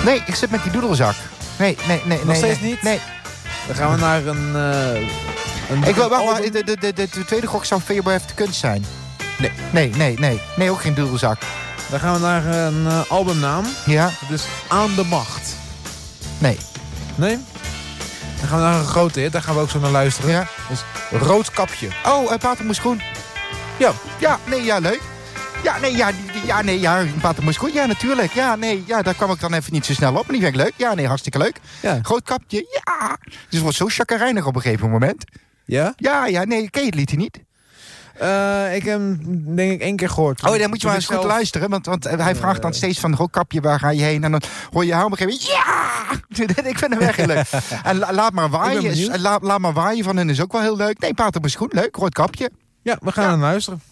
Nee, ik zit met die doedelzak. Nee. Nog steeds niet? Nee. Dan gaan we naar een Ik wil, wacht, de tweede gok zou Febo heeft de kunst zijn. Nee, ook geen doedelzak. Dan gaan we naar een albumnaam. Ja? Dus Aan de Macht. Nee. Nee? Dan gaan we naar een grote hit. Daar gaan we ook zo naar luisteren. Ja? Dus Roodkapje. Oh, Pater Moesgroen. Ja. Ja, nee, ja, leuk. Ja, Pater Moesgroen. Ja, natuurlijk. Ja, nee, ja, daar kwam ik dan even niet zo snel op. Maar die vind ik leuk. Ja, nee, hartstikke leuk. Ja. Groot kapje, ja. Dus het wordt zo chagrijnig op een gegeven moment. Ja? Ja, nee, ken je het liedje niet? Ik heb hem denk ik 1 keer gehoord. Oh, dan moet je maar eens goed luisteren. Want hij vraagt dan steeds van, kapje, waar ga je heen? En dan hoor je haar op een gegeven moment, ja! Ik vind hem echt heel leuk. En laat maar waaien. Laat maar waaien van hen is ook wel heel leuk. Nee, Pater Moesgroen, leuk. Rood kapje. Ja, we gaan naar luisteren.